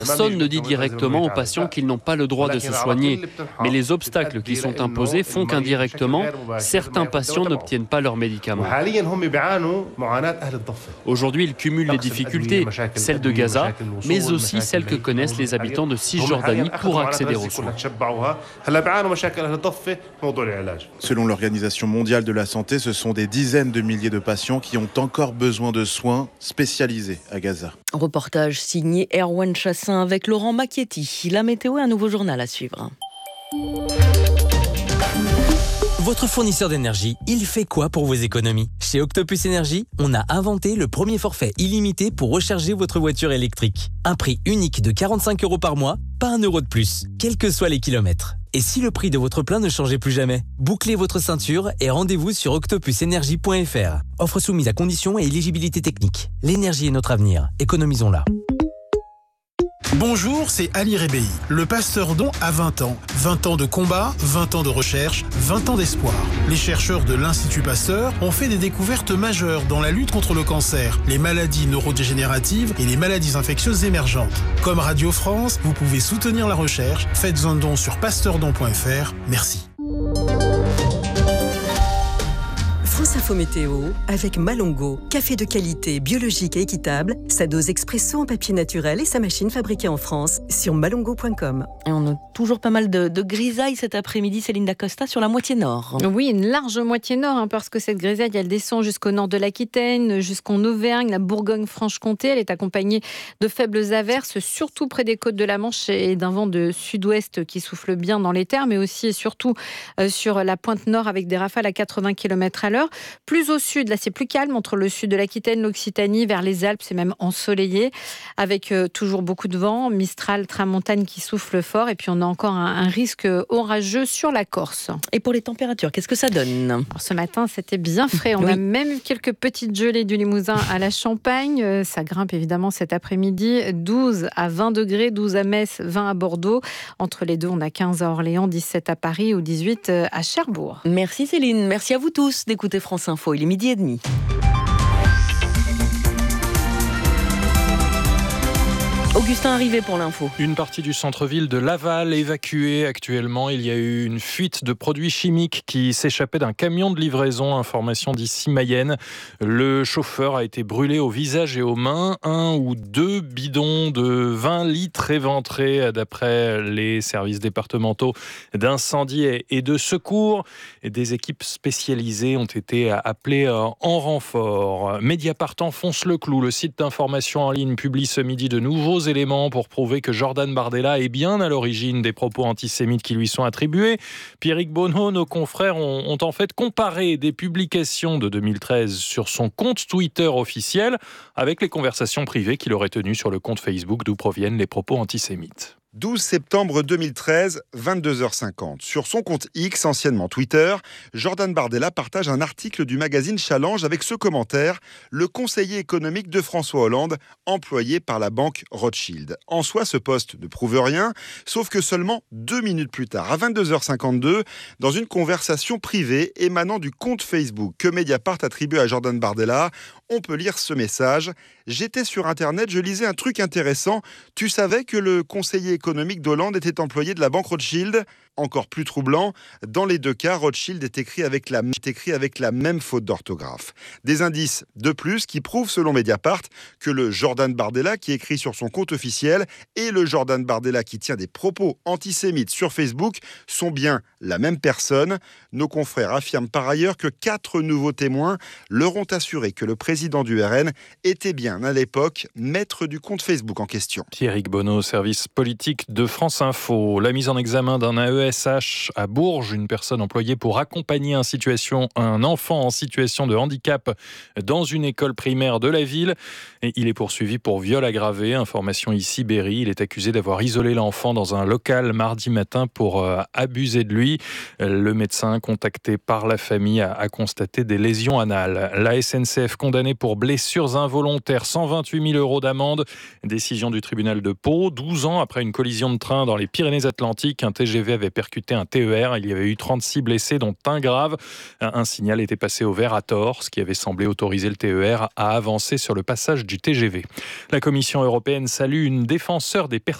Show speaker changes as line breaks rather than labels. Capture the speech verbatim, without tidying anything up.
Personne ne dit directement aux patients qu'ils n'ont pas le droit de se soigner, mais les obstacles qui sont imposés font qu'indirectement, certains patients n'obtiennent pas leurs médicaments. Aujourd'hui, ils cumulent les difficultés, celles de Gaza, mais aussi celles que connaissent les habitants de Cisjordanie pour accéder aux soins.
Selon l'Organisation mondiale de la santé, ce sont des dizaines de milliers de patients qui ont encore besoin de soins spécialisés à Gaza.
Reportage signé Erwan Chassin avec Laurent Macchietti. La météo est un nouveau journal à suivre.
Votre fournisseur d'énergie, il fait quoi pour vos économies ? Chez Octopus Énergie, on a inventé le premier forfait illimité pour recharger votre voiture électrique. Un prix unique de quarante-cinq euros par mois, pas un euro de plus, quels que soient les kilomètres. Et si le prix de votre plein ne changeait plus jamais ? Bouclez votre ceinture et rendez-vous sur octopus énergie point f r. Offre soumise à conditions et éligibilité technique. L'énergie est notre avenir, économisons-la.
Bonjour, c'est Ali Rebéi. Le Pasteur Don a vingt ans. vingt ans de combat, vingt ans de recherche, vingt ans d'espoir. Les chercheurs de l'Institut Pasteur ont fait des découvertes majeures dans la lutte contre le cancer, les maladies neurodégénératives et les maladies infectieuses émergentes. Comme Radio France, vous pouvez soutenir la recherche. Faites un don sur pasteurdon point f r. Merci.
France Info Météo avec Malongo, café de qualité, biologique et équitable, sa dose expresso en papier naturel et sa machine fabriquée en France sur malongo point com.
Et on a toujours pas mal de, de grisailles cet après-midi, Céline Dacosta, sur la moitié nord.
Oui, une large moitié nord, hein, parce que cette grisaille, elle descend jusqu'au nord de l'Aquitaine, jusqu'en Auvergne, la Bourgogne-Franche-Comté. Elle est accompagnée de faibles averses, surtout près des côtes de la Manche et d'un vent de sud-ouest qui souffle bien dans les terres, mais aussi et surtout euh, sur la pointe nord avec des rafales à quatre-vingts kilomètres à l'heure. Plus au sud, là c'est plus calme, entre le sud de l'Aquitaine, l'Occitanie, vers les Alpes, c'est même ensoleillé, avec euh, toujours beaucoup de vent, Mistral, tramontane qui souffle fort, et puis on a encore un, un risque orageux sur la Corse.
Et pour les températures, qu'est-ce que ça donne ?
Alors, ce matin, c'était bien frais, on
oui.
a même eu quelques petites gelées du Limousin à la Champagne, euh, ça grimpe évidemment cet après-midi, douze à vingt degrés, douze à Metz, vingt à Bordeaux, entre les deux on a quinze à Orléans, dix-sept à Paris ou dix-huit à Cherbourg.
Merci Céline, merci à vous tous d'écouter France Info, il est midi et demi. Augustin arrivé pour l'info.
Une partie du centre-ville de Laval évacuée actuellement. Il y a eu une fuite de produits chimiques qui s'échappait d'un camion de livraison. Information d'ici Mayenne. Le chauffeur a été brûlé au visage et aux mains. Un ou deux bidons de vingt litres éventrés d'après les services départementaux d'incendie et de secours. Et des équipes spécialisées ont été appelées en renfort. Mediapart enfonce le clou. Le site d'information en ligne publie ce midi de nouveaux éléments pour prouver que Jordan Bardella est bien à l'origine des propos antisémites qui lui sont attribués. Pierrick Bonneau, nos confrères ont, ont en fait comparé des publications de deux mille treize sur son compte Twitter officiel avec les conversations privées qu'il aurait tenues sur le compte Facebook d'où proviennent les propos antisémites.
douze septembre deux mille treize, vingt-deux heures cinquante. Sur son compte X, anciennement Twitter, Jordan Bardella partage un article du magazine Challenge avec ce commentaire « Le conseiller économique de François Hollande, employé par la banque Rothschild ». En soi, ce post ne prouve rien, sauf que seulement deux minutes plus tard, à vingt-deux heures cinquante-deux, dans une conversation privée émanant du compte Facebook que Mediapart attribue à Jordan Bardella, on peut lire ce message « J'étais sur Internet, je lisais un truc intéressant. Tu savais que le conseiller économique d'Hollande était employé de la banque Rothschild ?» Encore plus troublant, dans les deux cas, Rothschild est écrit avec la, est écrit avec la même faute d'orthographe. Des indices de plus qui prouvent, selon Mediapart, que le Jordan Bardella qui écrit sur son compte officiel et le Jordan Bardella qui tient des propos antisémites sur Facebook sont bien la même personne. Nos confrères affirment par ailleurs que quatre nouveaux témoins leur ont assuré que le président du R N était bien à l'époque maître du compte Facebook en question.
Pierrick Bonneau, service politique de France Info. La mise en examen d'un A E S H à Bourges, une personne employée pour accompagner un, situation, un enfant en situation de handicap dans une école primaire de la ville. Et il est poursuivi pour viol aggravé. Information ici Berry. Il est accusé d'avoir isolé l'enfant dans un local mardi matin pour euh, abuser de lui. Le médecin contacté par la famille a, a constaté des lésions anales. La S N C F condamnée pour blessures involontaires, cent vingt-huit mille euros d'amende. Décision du tribunal de Pau. douze ans après une collision de train dans les Pyrénées-Atlantiques, un T G V avait avait percuté un T E R. Il y avait eu trente-six blessés, dont un grave. Un signal était passé au vert à tort, ce qui avait semblé autoriser le T E R à avancer sur le passage du T G V. La Commission européenne salue une défenseur des personnes